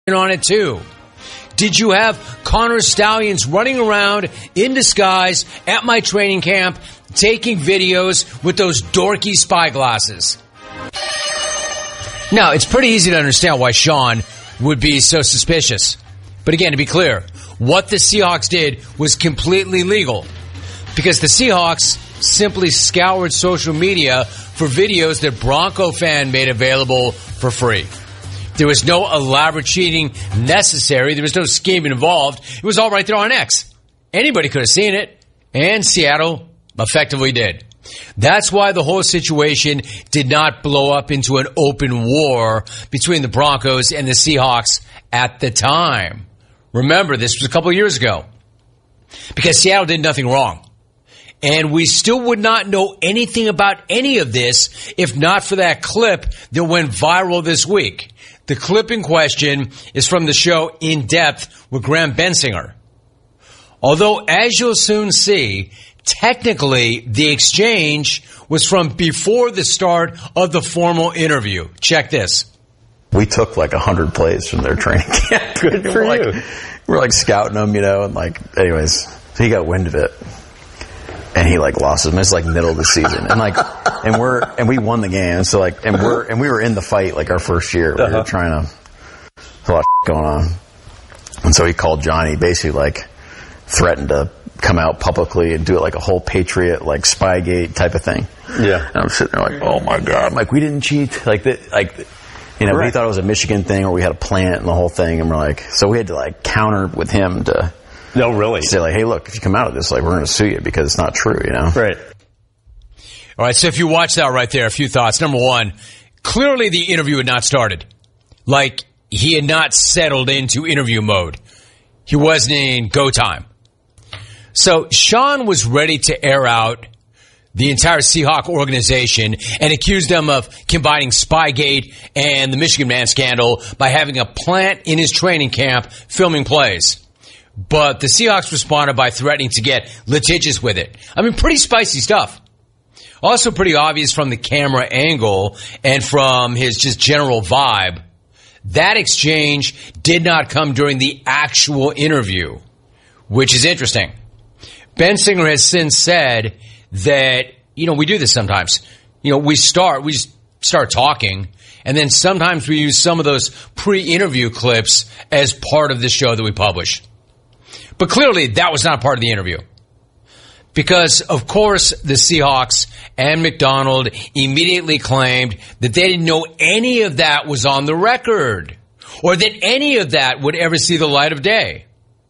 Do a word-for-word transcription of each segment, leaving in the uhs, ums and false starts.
on it too? Did you have Connor Stallions running around in disguise at my training camp taking videos with those dorky spy glasses? Now, it's pretty easy to understand why Sean would be so suspicious. But again, to be clear, what the Seahawks did was completely legal because the Seahawks simply scoured social media for videos that Bronco fan made available for free. There was no elaborate cheating necessary. There was no scheming involved. It was all right there on X. Anybody could have seen it, and Seattle effectively did. That's why the whole situation did not blow up into an open war between the Broncos and the Seahawks at the time. Remember, this was a couple of years ago because Seattle did nothing wrong. And we still would not know anything about any of this if not for that clip that went viral this week. The clip in question is from the show In Depth with Graham Bensinger. Although, as you'll soon see, technically the exchange was from before the start of the formal interview. Check this. We took like a hundred plays from their training camp. Good for we're you. Like, we're like scouting them, you know, and like, anyways, so he got wind of it. And he like lost his, it's like middle of the season, and like, and we're and we won the game. So like, and we're and we were in the fight like our first year. We uh-huh. were trying to, a lot of going on, and so he called Johnny, basically like threatened to come out publicly and do it like a whole Patriot like Spygate type of thing. Yeah, and I'm sitting there like, oh my god, I'm like we didn't cheat, like that, like you know, right. We thought it was a Michigan thing or we had a plant and the whole thing, and we're like, so we had to like counter with him to. No, really. Say like, hey, look, if you come out of this, like, we're going to sue you because it's not true, you know? Right. All right, so if you watch that right there, a few thoughts. Number one, clearly the interview had not started. Like, he had not settled into interview mode. He wasn't in go time. So Sean was ready to air out the entire Seahawk organization and accuse them of combining Spygate and the Michigan Man scandal by having a plant in his training camp filming plays. But the Seahawks responded by threatening to get litigious with it. I mean, pretty spicy stuff. Also pretty obvious from the camera angle and from his just general vibe. That exchange did not come during the actual interview, which is interesting. Bensinger has since said that, you know, we do this sometimes. You know, we start, we just start talking, and then sometimes we use some of those pre-interview clips as part of the show that we publish. But clearly, that was not part of the interview. Because, of course, the Seahawks and McDonald immediately claimed that they didn't know any of that was on the record, or that any of that would ever see the light of day.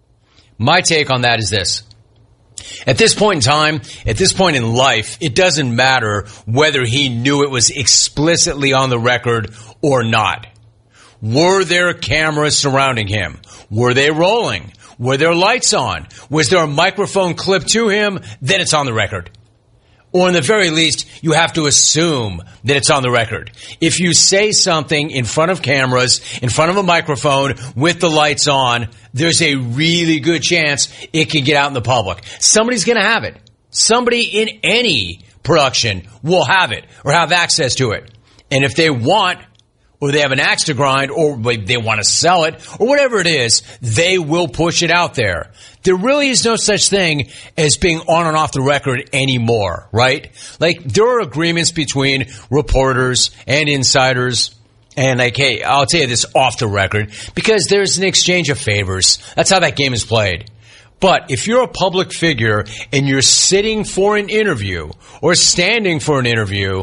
My take on that is this. At this point in time, at this point in life, it doesn't matter whether he knew it was explicitly on the record or not. Were there cameras surrounding him? Were they rolling? Were there lights on? Was there a microphone clipped to him? Then it's on the record. Or in the very least, you have to assume that it's on the record. If you say something in front of cameras, in front of a microphone, with the lights on, there's a really good chance it can get out in the public. Somebody's going to have it. Somebody in any production will have it or have access to it. And if they want, or they have an axe to grind, or they want to sell it, or whatever it is, they will push it out there. There really is no such thing as being on and off the record anymore, right? Like, there are agreements between reporters and insiders, and like, hey, I'll tell you this off the record, because there's an exchange of favors. That's how that game is played. But if you're a public figure and you're sitting for an interview or standing for an interview,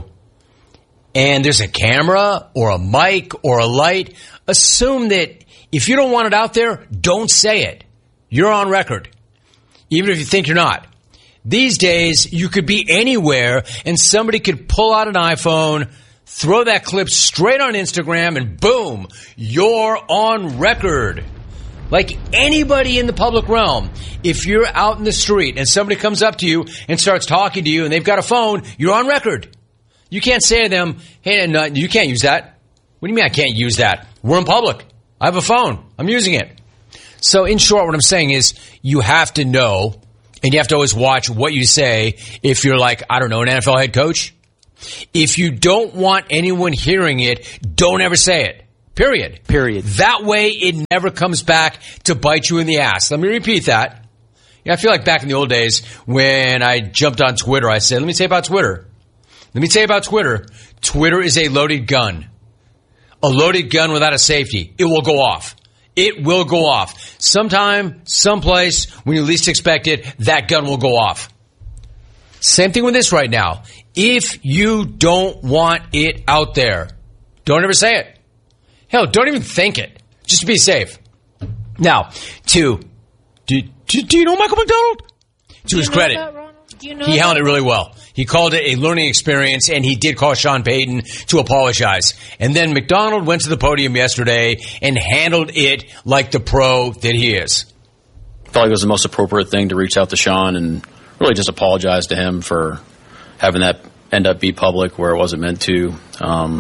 and there's a camera or a mic or a light, assume that if you don't want it out there, don't say it. You're on record, even if you think you're not. These days, you could be anywhere and somebody could pull out an iPhone, throw that clip straight on Instagram, and boom, you're on record. Like anybody in the public realm, if you're out in the street and somebody comes up to you and starts talking to you and they've got a phone, you're on record. You can't say to them, hey, no, you can't use that. What do you mean I can't use that? We're in public. I have a phone. I'm using it. So in short, what I'm saying is you have to know, and you have to always watch what you say if you're like, I don't know, an N F L head coach. If you don't want anyone hearing it, don't ever say it. Period. Period. That way it never comes back to bite you in the ass. Let me repeat that. Yeah, I feel like back in the old days when I jumped on Twitter, I said, let me tell you about Twitter. Let me tell you about Twitter. Twitter is a loaded gun. A loaded gun without a safety. It will go off. It will go off. Sometime, someplace, when you least expect it, that gun will go off. Same thing with this right now. If you don't want it out there, don't ever say it. Hell, don't even think it. Just to be safe. Now, to, do, do, do you know Michael McDonald? To his credit, Do you know he that? handled it really well. He called it a learning experience, and he did call Sean Payton to apologize. And then McDonald went to the podium yesterday and handled it like the pro that he is. I felt like it was the most appropriate thing to reach out to Sean and really just apologize to him for having that end up be public where it wasn't meant to. Um,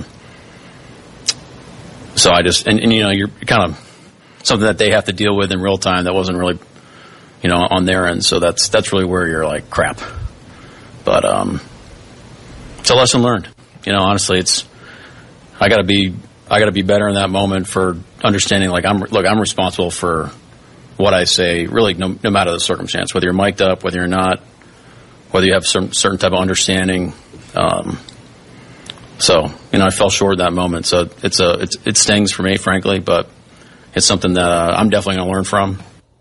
so I just, and, and you know, you're kind of something that they have to deal with in real time that wasn't really, you know, on their end. So that's that's really where you're like, crap. But um, it's a lesson learned. You know, honestly, it's I got to be I got to be better in that moment for understanding. Like, I'm look, I'm responsible for what I say. Really, no, no matter the circumstance, whether you're mic'd up, whether you're not, whether you have some certain type of understanding. Um, so you know, I fell short in that moment. So it's a it's, it stings for me, frankly, but it's something that uh, I'm definitely going to learn from.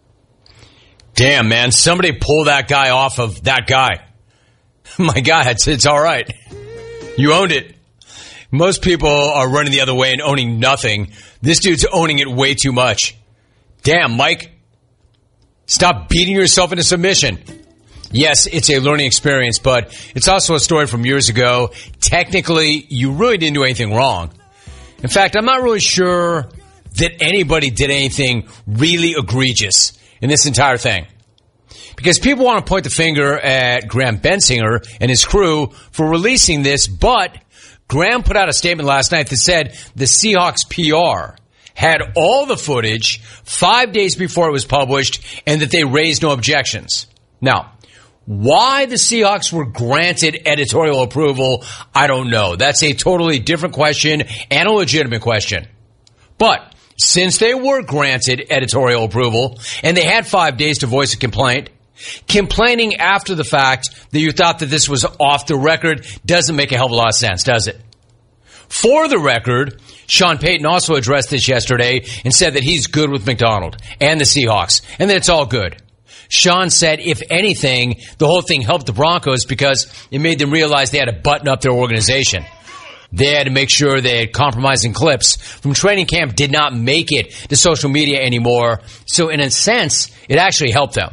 Damn, man, somebody pull that guy off of that guy. My God, it's, it's all right. You owned it. Most people are running the other way and owning nothing. This dude's owning it way too much. Damn, Mike. Stop beating yourself into submission. Yes, it's a learning experience, but it's also a story from years ago. Technically, you really didn't do anything wrong. In fact, I'm not really sure that anybody did anything really egregious in this entire thing. Because people want to point the finger at Graham Bensinger and his crew for releasing this, but Graham put out a statement last night that said the Seahawks P R had all the footage five days before it was published and that they raised no objections. Now, why the Seahawks were granted editorial approval, I don't know. That's a totally different question and a legitimate question. But since they were granted editorial approval and they had five days to voice a complaint, complaining after the fact that you thought that this was off the record doesn't make a hell of a lot of sense, does it? For the record, Sean Payton also addressed this yesterday and said that he's good with McDonald and the Seahawks and that it's all good. Sean said, if anything, the whole thing helped the Broncos because it made them realize they had to button up their organization. They had to make sure that compromising clips from training camp did not make it to social media anymore. So in a sense, it actually helped them.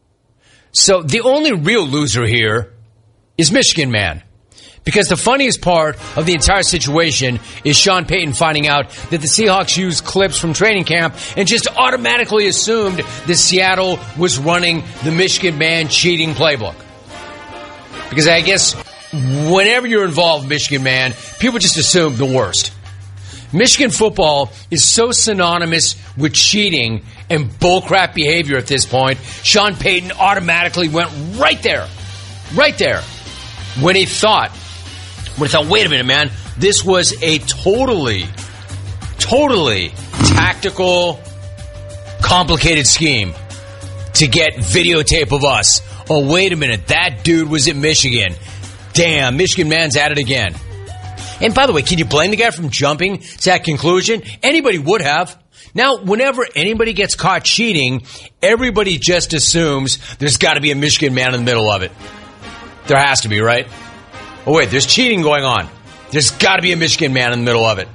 So the only real loser here is Michigan Man. Because the funniest part of the entire situation is Sean Payton finding out that the Seahawks used clips from training camp and just automatically assumed that Seattle was running the Michigan Man cheating playbook. Because I guess whenever you're involved, Michigan Man, people just assume the worst. Michigan football is so synonymous with cheating and bullcrap behavior at this point, Sean Payton automatically went right there. Right there. When he thought, when he thought, wait a minute, man, this was a totally, totally tactical, complicated scheme to get videotape of us. Oh, wait a minute, that dude was at Michigan. Damn, Michigan Man's at it again. And by the way, can you blame the guy from jumping to that conclusion? Anybody would have. Now, whenever anybody gets caught cheating, everybody just assumes there's got to be a Michigan Man in the middle of it. There has to be, right? Oh, wait, there's cheating going on. There's got to be a Michigan Man in the middle of it.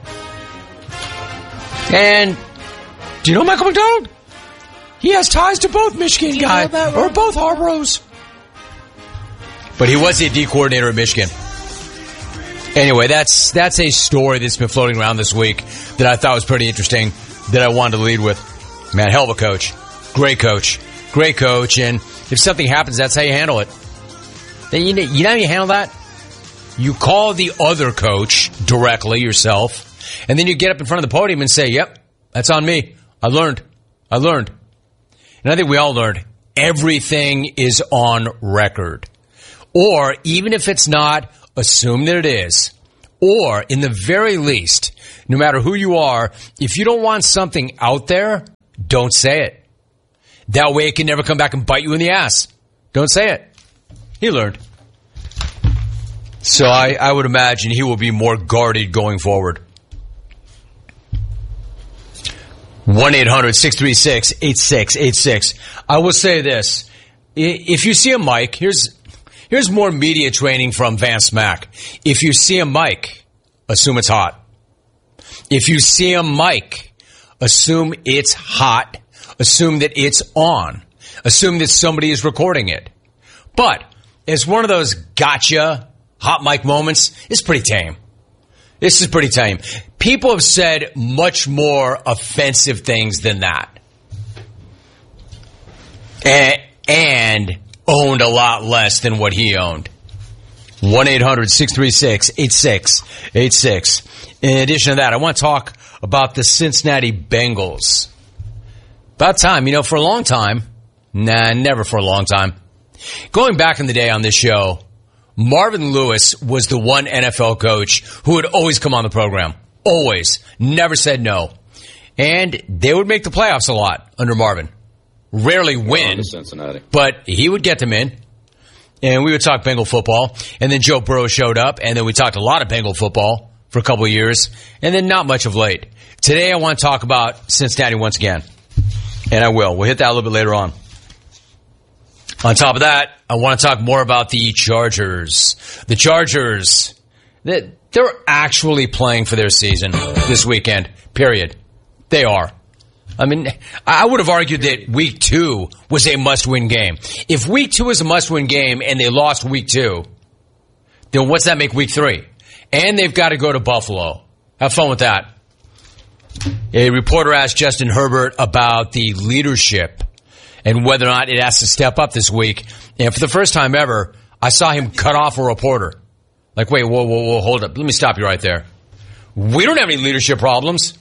And do you know Michael McDonald? He has ties to both Michigan guys, or both Harbaugh. But he was the D coordinator at Michigan. Anyway, that's that's a story that's been floating around this week that I thought was pretty interesting that I wanted to lead with. Man, hell of a coach. Great coach. Great coach. And if something happens, that's how you handle it. Then you, you know how you handle that? You call the other coach directly yourself, and then you get up in front of the podium and say, yep, that's on me. I learned. I learned. And I think we all learned. Everything is on record. Or, even if it's not, assume that it is. Or, in the very least, no matter who you are, if you don't want something out there, don't say it. That way it can never come back and bite you in the ass. Don't say it. He learned. So I, I would imagine he will be more guarded going forward. one eight hundred six three six eight six eight six. I will say this. If you see a mic, here's here's more media training from Van Smack. If you see a mic, assume it's hot. If you see a mic, assume it's hot. Assume that it's on. Assume that somebody is recording it. But it's one of those gotcha hot mic moments. It's pretty tame. This is pretty tame. People have said much more offensive things than that. And, and owned a lot less than what he owned. one eight hundred six three six eight six eight six. In addition to that, I want to talk about the Cincinnati Bengals. About time. You know, for a long time. Nah, never for a long time. Going back in the day on this show, Marvin Lewis was the one N F L coach who would always come on the program. Always. Never said no. And they would make the playoffs a lot under Marvin. Rarely win, Cincinnati. But he would get them in. And we would talk Bengal football. And then Joe Burrow showed up. And then we talked a lot of Bengal football for a couple of years. And then not much of late. Today I want to talk about Cincinnati once again. And I will. We'll hit that a little bit later on. On top of that, I want to talk more about the Chargers. The Chargers, they're actually playing for their season this weekend, period. They are. I mean, I would have argued that week two was a must-win game. If week two is a must-win game and they lost week two, then what's that make week three? And they've got to go to Buffalo. Have fun with that. A reporter asked Justin Herbert about the leadership and whether or not it has to step up this week. And for the first time ever, I saw him cut off a reporter. Like, wait, whoa, whoa, whoa, hold up. Let me stop you right there. We don't have any leadership problems.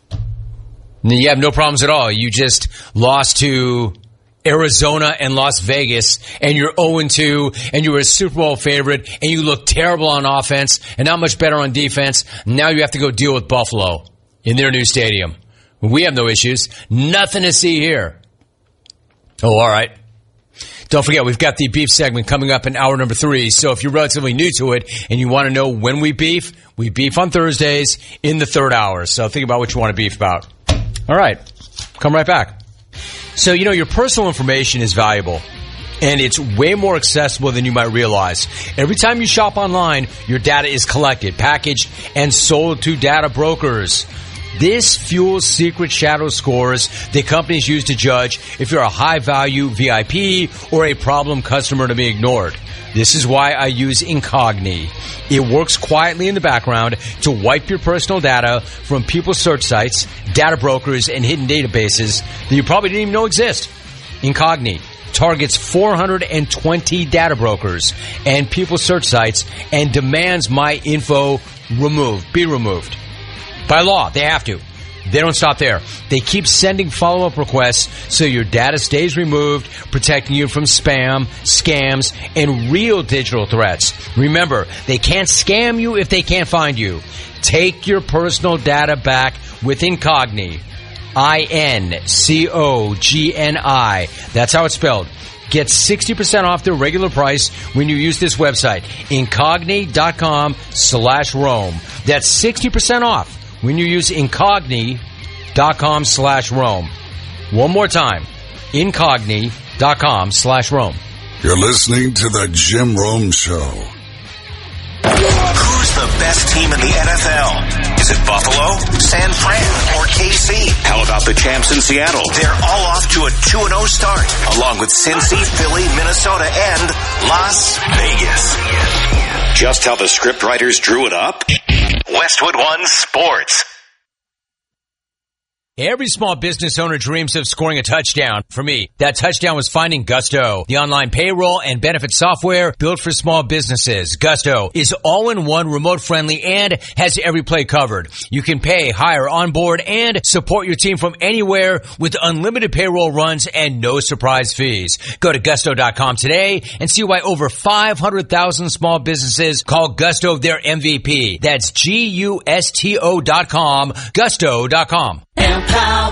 You have no problems at all. You just lost to Arizona and Las Vegas, and you're oh and two, and you were a Super Bowl favorite, and you look terrible on offense and not much better on defense. Now you have to go deal with Buffalo in their new stadium. We have no issues. Nothing to see here. Oh, all right. Don't forget, we've got the beef segment coming up in hour number three. So if you're relatively new to it and you want to know when we beef, we beef on Thursdays in the third hour. So think about what you want to beef about. All right. Come right back. So, you know, your personal information is valuable, and it's way more accessible than you might realize. Every time you shop online, your data is collected, packaged, and sold to data brokers. This fuels secret shadow scores that companies use to judge if you're a high-value V I P or a problem customer to be ignored. This is why I use Incogni. It works quietly in the background to wipe your personal data from people's search sites, data brokers, and hidden databases that you probably didn't even know exist. Incogni targets four hundred twenty data brokers and people's search sites and demands my info removed, be removed. By law, they have to. They don't stop there. They keep sending follow-up requests so your data stays removed, protecting you from spam, scams, and real digital threats. Remember, they can't scam you if they can't find you. Take your personal data back with Incogni. I N C O G N I. That's how it's spelled. Get sixty percent off their regular price when you use this website, Incogni.com slash Rome. That's sixty percent off when you use Incogni.com slash Rome. One more time, Incogni.com slash Rome. You're listening to the Jim Rome Show. Who's the best team in the N F L? Is it Buffalo, San Fran, or K C? How about the champs in Seattle? They're all off to a two and oh start, along with Cincy, Philly, Minnesota, and Las Vegas. Just how the scriptwriters drew it up? Westwood One Sports. Every small business owner dreams of scoring a touchdown. For me, that touchdown was finding Gusto, the online payroll and benefit software built for small businesses. Gusto is all-in-one, remote-friendly, and has every play covered. You can pay, hire, onboard, and support your team from anywhere with unlimited payroll runs and no surprise fees. Go to gusto dot com today and see why over five hundred thousand small businesses call Gusto their M V P. That's G U S T O dot com, gusto dot com. Empower